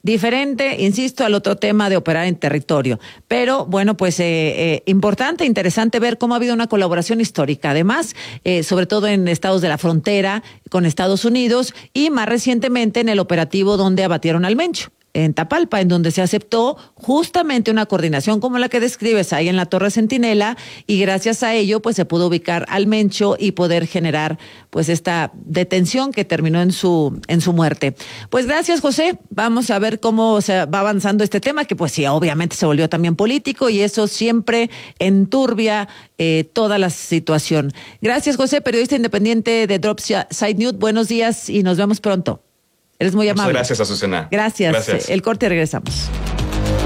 Diferente, insisto, al otro tema de operar en territorio. Pero bueno, pues importante, interesante ver cómo ha habido una colaboración histórica. Además, sobre todo en estados de la frontera con Estados Unidos y más recientemente en el operativo donde abatieron al Mencho, en Tapalpa, en donde se aceptó justamente una coordinación como la que describes ahí en la Torre Centinela, y gracias a ello pues se pudo ubicar al Mencho y poder generar pues esta detención que terminó en su muerte. Pues gracias, José. Vamos a ver cómo se va avanzando este tema, que pues sí, obviamente se volvió también político y eso siempre enturbia toda la situación. Gracias, José, periodista independiente de Dropside News. Buenos días y nos vemos pronto. Eres muy amable. Muchas gracias, Azucena. Gracias. El corte, regresamos.